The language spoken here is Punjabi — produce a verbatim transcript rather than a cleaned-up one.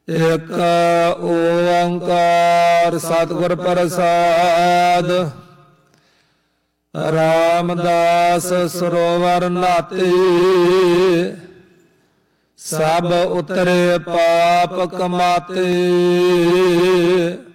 ਇਕ ਓੰਕਾਰ ਸਤਿਗੁਰ ਪ੍ਰਸਾਦ। ਰਾਮਦਾਸ ਸਰੋਵਰ ਨਾਤੇ ਸਭ ਉਤਰੇ ਪਾਪ ਕਮਾਤੇ।